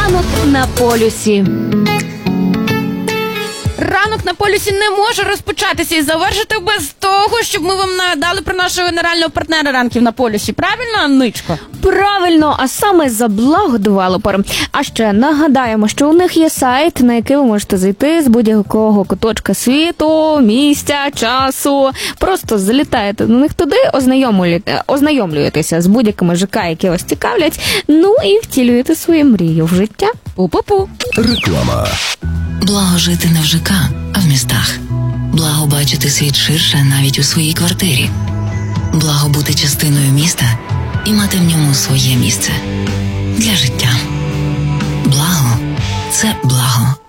Ранок на полюсі. Ранок на полюсі не може розпочатися і завершити без того, щоб ми вам нагадали про нашого генерального партнера ранків на полюсі. Правильно, Анничко? Правильно, а саме за благо девелопер. А ще нагадаємо, що у них є сайт, на який ви можете зайти з будь-якого куточка світу, місця, часу. Просто залітаєте до них туди, ознайомлюєтеся з будь-якими ЖК, які вас цікавлять, ну і втілюєте свою мрію в життя. Пу-пу-пу. Реклама. Благо жити не в ЖК, а в містах. Благо бачити світ ширше навіть у своїй квартирі. Благо бути частиною міста і мати в ньому своє місце. Для життя. Благо – це благо.